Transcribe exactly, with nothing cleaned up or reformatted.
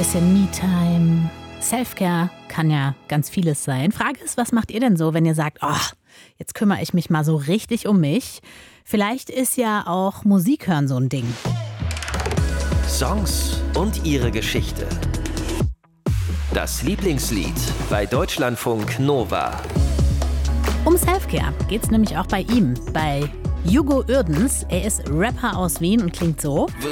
Bisschen Me-Time. Self-Care kann ja ganz vieles sein. Frage ist, was macht ihr denn so, wenn ihr sagt, oh, jetzt kümmere ich mich mal so richtig um mich? Vielleicht ist ja auch Musik hören so ein Ding. Songs und ihre Geschichte. Das Lieblingslied bei Deutschlandfunk Nova. Um Self-Care geht's nämlich auch bei ihm, bei Hugo Uerdens. Er ist Rapper aus Wien und klingt so. Will